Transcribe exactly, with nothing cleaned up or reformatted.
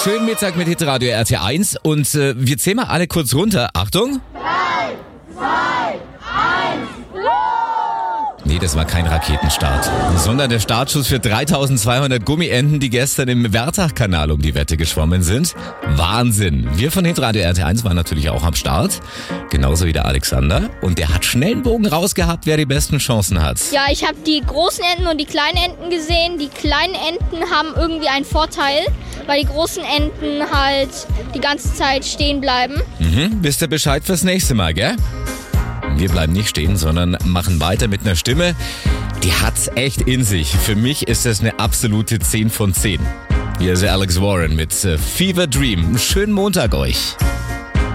Schönen Mittag mit Hitradio R T eins und äh, wir zählen mal alle kurz runter. Achtung. drei, zwei, eins, los! Nee, das war kein Raketenstart, sondern der Startschuss für dreitausendzweihundert Gummienten, die gestern im Wärtach-Kanal um die Wette geschwommen sind. Wahnsinn. Wir von Hitradio R T eins waren natürlich auch am Start, genauso wie der Alexander. Und der hat schnell einen Bogen rausgehabt, wer die besten Chancen hat. Ja, ich habe die großen Enten und die kleinen Enten gesehen. Die kleinen Enten haben irgendwie einen Vorteil, weil die großen Enten halt die ganze Zeit stehen bleiben. Mhm, wisst ihr Bescheid fürs nächste Mal, gell? Wir bleiben nicht stehen, sondern machen weiter mit einer Stimme, die hat's echt in sich. Für mich ist das eine absolute zehn von zehn. Hier ist Alex Warren mit Fever Dream. Schönen Montag euch.